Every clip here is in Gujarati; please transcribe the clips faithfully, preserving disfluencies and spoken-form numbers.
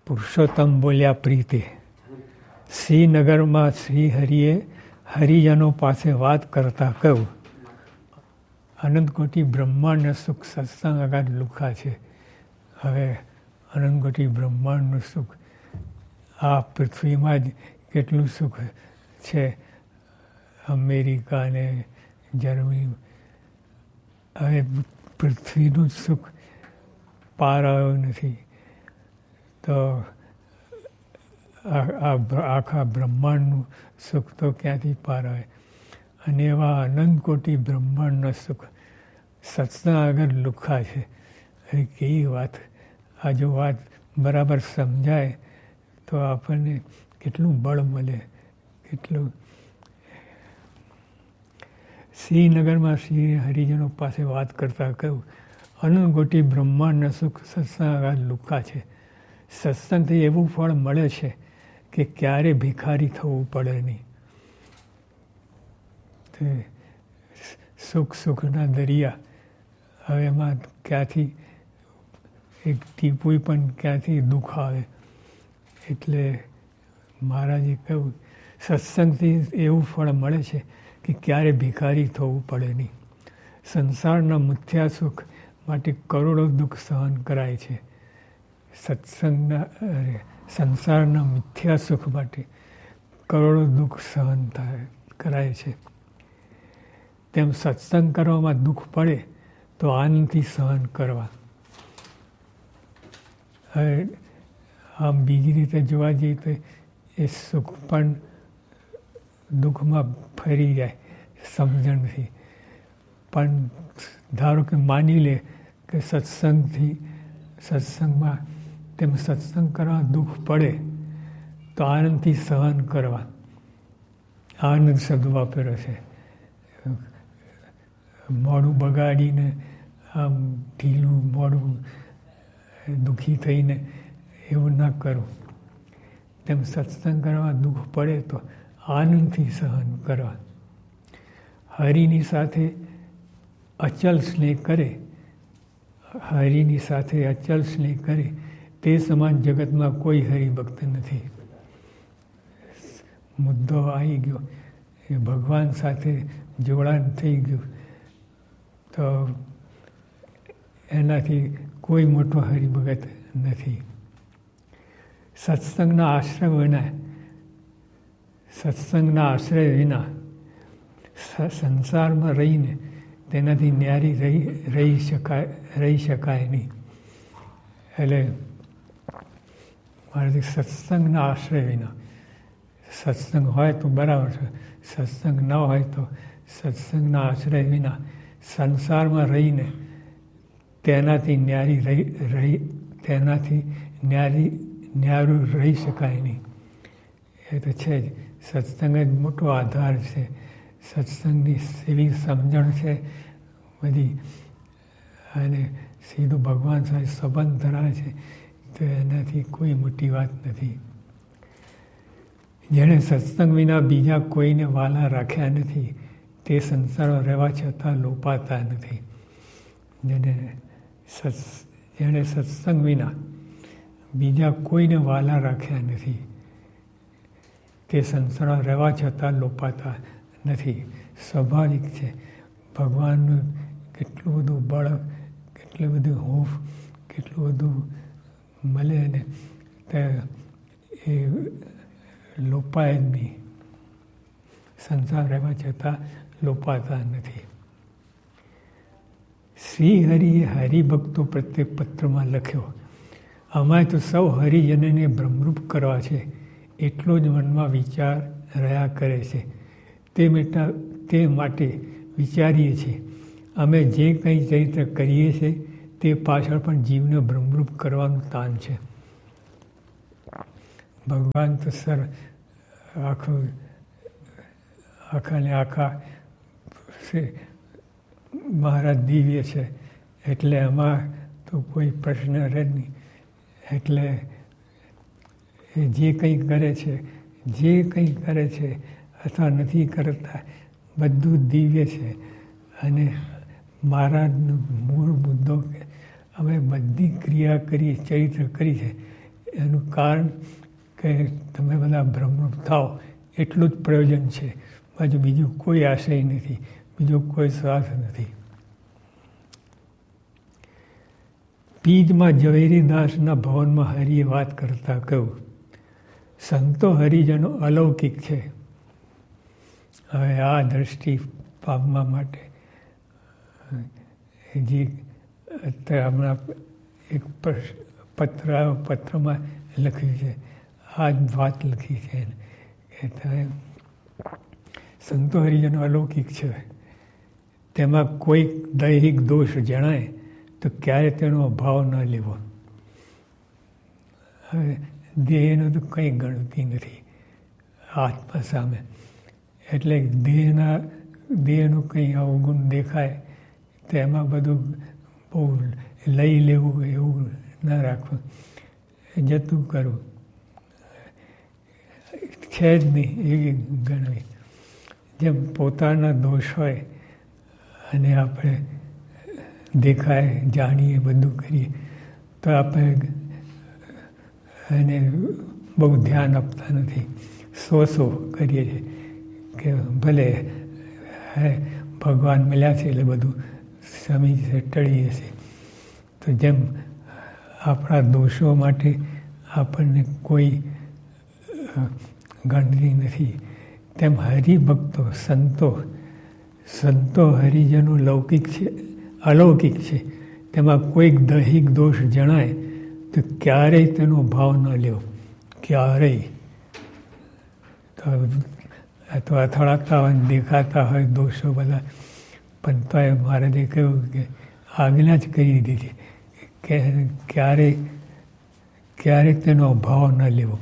પુરુષોત્તમ બોલ્યા પ્રીતે. શ્રીનગરમાં શ્રી હરિએ હરિજનો પાસે વાત કરતા કહ્યું, અનંતકોટી બ્રહ્માંડ સુખ સત્સંગ અગાધ લુખા છે. હવે અનંતકોટી બ્રહ્માંડનું સુખ આ પૃથ્વીમાં જ કેટલું સુખ છે. અમેરિકા ને જર્મની, હવે પૃથ્વીનું સુખ પાર આવ્યું નથી તો આખા બ્રહ્માંડનું સુખ તો ક્યાંથી પાર આવે. અને એવા અનંત કોટી બ્રહ્માંડના સુખ સત્સંગ આગળ લુખા છે. એ કેવી વાત! આ જો વાત બરાબર સમજાય તો આપણને કેટલું બળ મળે. કેટલું શ્રીનગરમાં શ્રી હરિજનો પાસે વાત કરતા કહ્યું, અનંત કોટી બ્રહ્માંડના સુખ સત્સંગ આગળ લુખા છે. સત્સંગથી એવું ફળ મળે છે કે ક્યારે ભિખારી થવું પડે નહીં. તે સુખ સુખના દરિયા, હવે એમાં ક્યાંથી એક ટીપું પણ ક્યાંથી દુઃખ આવે. એટલે મહારાજે કહ્યું, સત્સંગથી એવું ફળ મળે છે કે ક્યારે ભિખારી થવું પડે નહીં. સંસારના મિથ્યા સુખ માટે કરોડો દુઃખ સહન કરાય છે. સત્સંગના સંસારના મિથ્યા સુખ માટે કરોડો દુઃખ સહન થાય કરાય છે. તેમ સત્સંગ કરવામાં દુઃખ પડે તો આનંદથી સહન કરવા. હવે આમ બીજી રીતે જોવા જઈએ તો એ સુખ પણ દુઃખમાં ફરી જાય સમજણથી. પણ ધારો કે માની લે કે સત્સંગથી સત્સંગમાં તેમ સત્સંગ કરવા દુઃખ પડે તો આનંદથી સહન કરવા. આનંદ શબ્દ વાપર્યો છે. મોડું બગાડીને આમ ઢીલું મોડું દુઃખી થઈને એવું ના કરવું. તેમ સત્સંગ કરવા દુઃખ પડે તો આનંદથી સહન કરવા. હરિની સાથે અચલ સ્નેહ કરે, હરિની સાથે અચલ સ્નેહ કરે તે સમાન જગતમાં કોઈ હરિભક્ત નથી. મુદ્દો આવી ગયો, એ ભગવાન સાથે જોડાણ થઈ ગયું તો એનાથી કોઈ મોટો હરિભગત નથી. સત્સંગના આશ્રય વિના સત્સંગના આશ્રય વિના સંસારમાં રહીને તેનાથી ન્યારી રહી રહી શકાય રહી શકાય નહીં. એટલે મારાથી સત્સંગના આશ્રય વિના, સત્સંગ હોય તો બરાબર છે, સત્સંગ ન હોય તો સત્સંગના આશ્રય વિના સંસારમાં રહીને તેનાથી ન્યારી રહી રહી તેનાથી ન્યારી ન્યારું રહી શકાય નહીં. એ તો છે જ. સત્સંગ જ મોટો આધાર છે. સત્સંગની એવી સમજણ છે બધી, અને સીધું ભગવાન સાથે સંબંધ ધરાવે છે તો એનાથી કોઈ મોટી વાત નથી. જેણે સત્સંગ વિના બીજા કોઈને વાલા રાખ્યા નથી તે સંસારમાં રહેવા છતાં લોપાતા નથી. જેને સત્સ જેણે સત્સંગ વિના બીજા કોઈને વાલા રાખ્યા નથી તે સંસારમાં રહેવા છતાં લોપાતા નથી. સ્વાભાવિક છે. ભગવાનનું કેટલું બધું બળ, કેટલું બધું હૂંફ, કેટલું બધું મળે ને તે એ લોપાય જ નહીં. સંસાર રહેવા છતાં લોપાતા નથી. શ્રી હરિએ હરિભક્તો પ્રત્યે પત્રમાં લખ્યો, અમારે તો સૌ હરિજનને બ્રહ્મરૂપ કરવા છે એટલો જ મનમાં વિચાર રહ્યા કરે છે. તે મેટા તે માટે વિચારીએ છીએ અમે જે કંઈ ચરિત્ર કરીએ છીએ તે પાછળ પણ જીવને બ્રહ્મરૂપ કરવાનું તાન છે. ભગવાન તો સર આખું આખા ને આખા મહારાજ દિવ્ય છે એટલે એમાં તો કોઈ પ્રશ્ન રહે નહીં. એટલે એ જે કંઈ કરે છે જે કંઈ કરે છે અથવા નથી કરતા બધું દિવ્ય છે. અને મહારાજનો મૂળ મુદ્દો કે અમે બધી ક્રિયા કરી, ચરિત્ર કરી છે એનું કારણ કે તમે બધા બ્રહ્મરૂપ થાઓ એટલું જ પ્રયોજન છે, બાજુ બીજું કોઈ આશય નથી, બીજો કોઈ સ્વાર્થ નથી. પીજમાં ઝવેરીદાસના ભવનમાં હરિએ વાત કરતા કહ્યું, સંતો હરિજનો અલૌકિક છે. હવે આ દ્રષ્ટિ પામવા માટે જે અત્યારે હમણાં એક પત્ર પત્રમાં લખ્યું છે, આ જ વાત લખી છે કે તમે સંતો હરિજનો અલૌકિક છે, તેમાં કોઈક દૈહિક દોષ જણાય તો ક્યારે તેનો અભાવ ન લેવો. હવે દેહનું તો કંઈ ગણતી નથી આત્મા સામે, એટલે દેહના દેહનું કંઈ અવગુણ દેખાય તો એમાં બધું બહુ લઈ લેવું એવું ન રાખવું, જતું કરવું છે જ નહીં એવી ગણવી. જેમ પોતાના દોષ હોય અને આપણે દેખાય જાણીએ બધું કરીએ તો આપણે એને બહુ ધ્યાન આપતા નથી, સો સો કરીએ છીએ કે ભલે હે ભગવાન મળ્યા છે એટલે બધું સમી છે ટળી જશે. તો જેમ આપણા દોષો માટે આપણને કોઈ ગણતી નથી, તેમ હરિભક્તો સંતો સંતો હરિજનો લૌકિક છે, અલૌકિક છે, તેમાં કોઈક દૈહિક દોષ જણાય તો ક્યારેય તેનો ભાવ ન લેવો, ક્યારેય. તો અથડાતા હોય દેખાતા હોય દોષો બધા, પણ તો એ મહારાજે કહ્યું કે આજ્ઞા જ કરી દીધી કે ક્યારેય ક્યારેય તેનો ભાવ ન લેવો.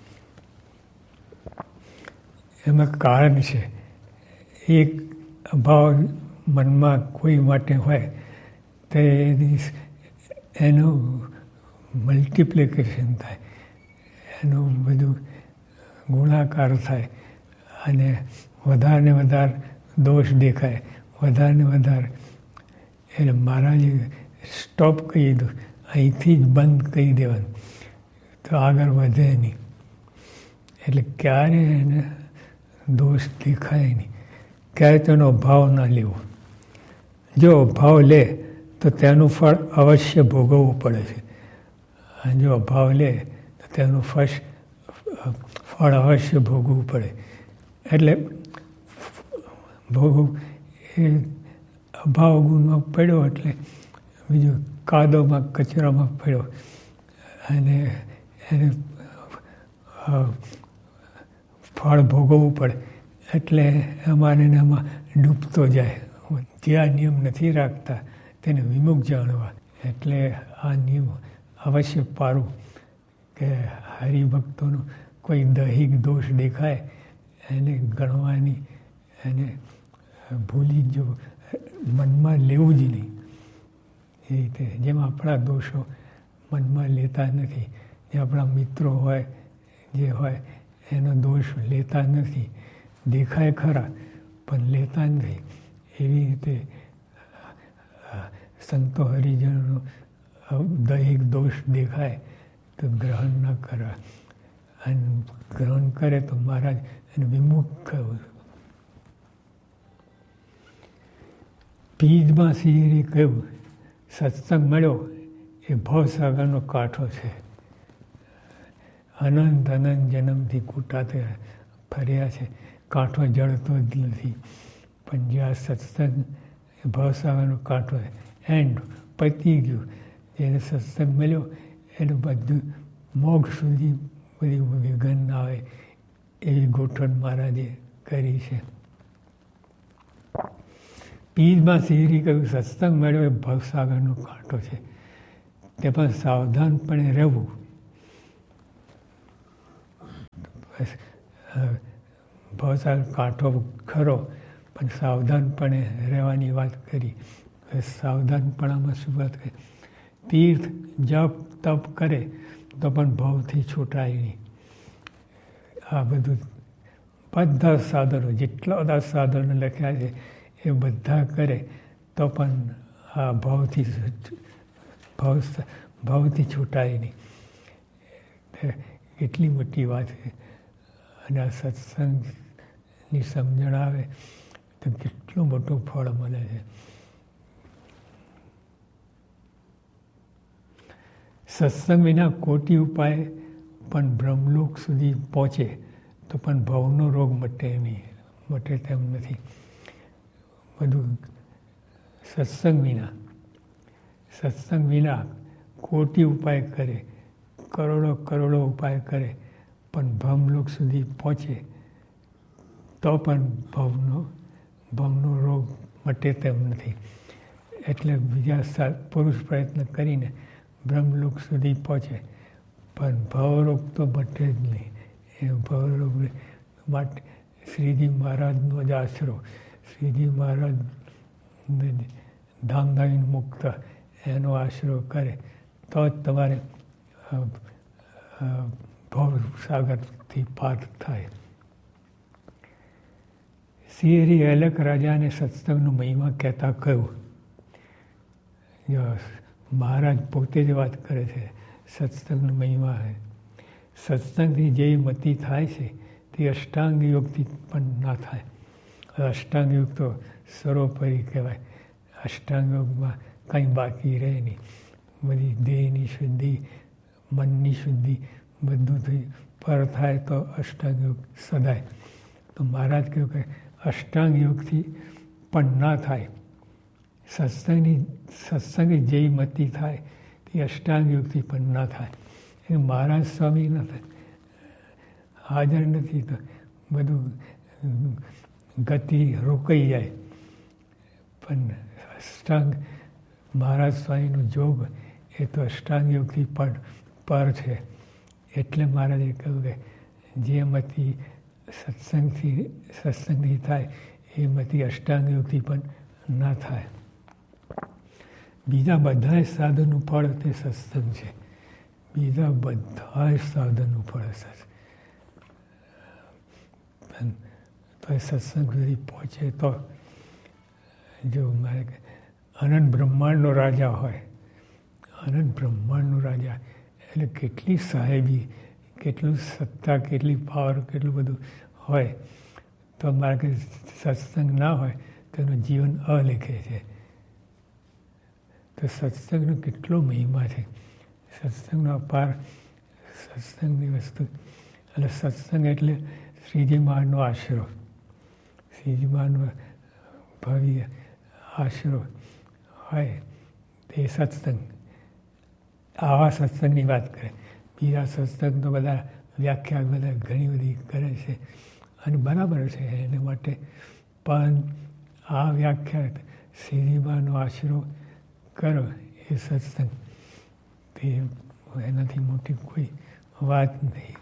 એમાં કારણ છે, એક ભાવ મનમાં કોઈ માટે હોય તો એનું મલ્ટિપ્લિકેશન થાય, એનું બધું ગુણાકાર થાય અને વધારે ને વધારે દોષ દેખાય, વધારે ને વધારે. એટલે મહારાજે સ્ટોપ કહી દીધું, અહીંથી જ બંધ કહી દેવાનું તો આગળ વધે નહીં. એટલે ક્યારે એને દોષ દેખાય નહીં, ક્યારે તેનો ભાવ ના લેવો. જો ભાવ લે તો તેનું ફળ અવશ્ય ભોગવવું પડે છે, અને જો અભાવ લે તો તેનું ફળ ફળ અવશ્ય ભોગવવું પડે. એટલે ભોગવું એ અભાવ ગુણમાં પડ્યો એટલે બીજું કાદવમાં કચરામાં પડ્યો અને એને ફળ ભોગવવું પડે એટલે અમારે એમાં ડૂબતો જાય. જે આ નિયમ નથી રાખતા તેને વિમુખ જાણવા. એટલે આ નિયમ અવશ્ય પાડવું કે હરિભક્તોનું કોઈ દૈહિક દોષ દેખાય એને ગણવાની, એને ભૂલી જ મનમાં લેવું જ નહીં. એ રીતે જેમ આપણા દોષો મનમાં લેતા નથી, જે આપણા મિત્રો હોય જે હોય એનો દોષ લેતા નથી, દેખાય ખરા પણ લેતા નથી. એવી રીતે સંતો હરિજનોનો દૈહિક દોષ દેખાય તો ગ્રહણ ન કરવા, અને ગ્રહણ કરે તો મહારાજ એને વિમુખ કહ્યું. પીજમાં સિંહે કહ્યું, સત્સંગ મળ્યો એ ભવસાગરનો કાંઠો છે. અનંત અનંત જન્મથી કૂટાતે ફર્યા છે, કાંઠો જળતો જ નથી. પણ જ્યાં સત્સંગ એ ભવસાગરનો કાંઠો છે, એન્ડ પતી ગયું. જેને સત્સંગ મળ્યો એનું બધું મોક્ષ સુધી બધી વિઘન ના આવે એવી ગોઠવણ મહારાજે કરી છે. પીજમાં સિંહે કહ્યું, સત્સંગ મળ્યો એ ભવસાગરનો કાંઠો છે, તેમાં સાવધાનપણે રહેવું. ભવસાગર કાંઠો ખરો પણ સાવધાનપણે રહેવાની વાત કરી. સાવધાનપણામાં શું વાત કરી? તીર્થ જપ તપ કરે તો પણ ભવથી છૂટાય નહીં. આ બધું બધા સાધનો, જેટલા બધા સાધનો લખ્યા છે એ બધા કરે તો પણ આ ભવથી ભવ ભવથી છૂટાય નહીં. એટલી મોટી વાત છે. અને આ સત્સંગની સમજણ આવે તો કેટલું મોટું ફળ મળે છે. સત્સંગ વિના કોટી ઉપાય પણ બ્રહ્મલોક સુધી પહોંચે તો પણ ભવનો રોગ મટે નહીં, મટે તેમ નથી. બધું સત્સંગ વિના સત્સંગ વિના કોટી ઉપાય કરે, કરોડો કરોડો ઉપાય કરે, પણ ભવલોક સુધી પહોંચે તો પણ ભવનો ભવનો રોગ મટે તેમ નથી. એટલે બીજા પુરુષ પ્રયત્ન કરીને બ્રહ્મલોક સુધી પહોંચે પણ ભવરોગ તો મટે જ નહીં. એ ભવરોગ માટે શ્રીજી મહારાજનો જ આશરો, શ્રીજી મહારાજ ધામધામી મુક્ત એનો આશરો કરે તો જ તમારે ભવસાગરથી પાર થાય. શ્રી હરિ અલક રાજાને સત્સંગનો મહિમા કહેતા કહ્યું. મહારાજ પોતે જ વાત કરે છે સત્સંગનો મહિમા છે. સત્સંગથી જે મતિ થાય છે તે અષ્ટાંગ યોગથી પણ ના થાય. અષ્ટાંગ યોગ તો સર્વોપરી કહેવાય. અષ્ટાંગ યોગમાં કંઈ બાકી રહે નહીં. બધી દેહની શુદ્ધિ, મનની શુદ્ધિ બધું થઈ પર થાય તો અષ્ટાંગ યોગ સદાય. તો મહારાજ કહ્યું કે અષ્ટાંગ યોગથી પણ ના થાય. સત્સંગની સત્સંગની જે મતિ થાય તે અષ્ટાંગ યોગથી પણ ના થાય. એ મહારાજ સ્વામી ના થાય, હાજર નથી તો બધું ગતિ રોકાઈ જાય. પણ અષ્ટાંગ મહારાજ સ્વામીનો જોગ એ તો અષ્ટાંગ યોગથી પણ પર છે. એટલે મહારાજે કહ્યું કે જે મતિ સત્સંગથી સત્સંગથી થાય એ મતિ અષ્ટાંગ યોગથી પણ ના થાય. બીજા બધા સાધનનું ફળ તે સત્સંગ છે. બીજા બધા સાધનનું ફળ સત્સંગ. તો એ સત્સંગ સુધી પહોંચે તો જો મારે અનંત બ્રહ્માંડનો રાજા હોય, અનંત બ્રહ્માંડનો રાજા એટલે કેટલી સાહેબી, કેટલું સત્તા, કેટલી પાવર, કેટલું બધું હોય તો મારે કે સત્સંગ ના હોય તો એનું જીવન અલેખે છે. તો સત્સંગનો કેટલો મહિમા છે. સત્સંગનો અપાર સત્સંગની વસ્તુ. એટલે સત્સંગ એટલે શ્રીજી મહારાજનો આશરો, શ્રીજી મહારાજનો ભવ્ય આશરો હોય તે સત્સંગ. આવા સત્સંગની વાત કરે. બીજા સત્સંગ તો બધા વ્યાખ્યા બધા ઘણી બધી કરે છે અને બરાબર છે એને માટે. પણ આ વ્યાખ્યા શ્રીજી મહારાજનો આશરો કરો એ સત્સંગ, તે એનાથી મોટી કોઈ વાત નહીં.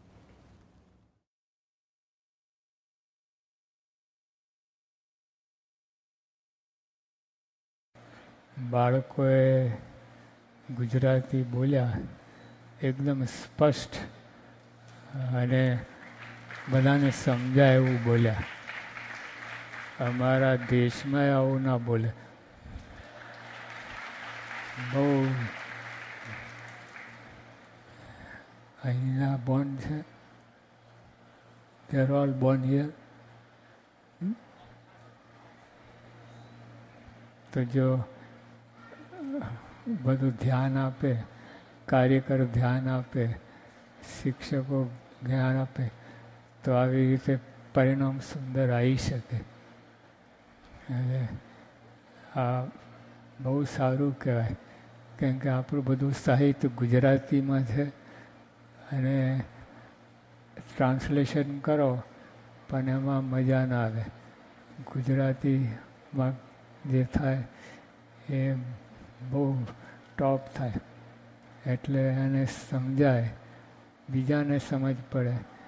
બાળકોએ ગુજરાતી બોલ્યા એકદમ સ્પષ્ટ અને બધાને સમજાય એવું બોલ્યા. અમારા દેશમાં આવું ના બોલે. બહુ અહીંના બોર્ન છે, they are all Born here. તો જો બધું ધ્યાન આપે, કાર્યકર ધ્યાન આપે, શિક્ષકો જ્ઞાન આપે તો આવી રીતે પરિણામ સુંદર આવી શકે. એટલે આ બહુ સારું કહેવાય. કેમ કે આપણું બધું સાહિત્ય ગુજરાતીમાં છે અને ટ્રાન્સલેશન કરો પણ એમાં મજા ના આવે. ગુજરાતીમાં જે થાય એ બહુ ટોપ થાય એટલે એને સમજાય, બીજાને સમજ પડે.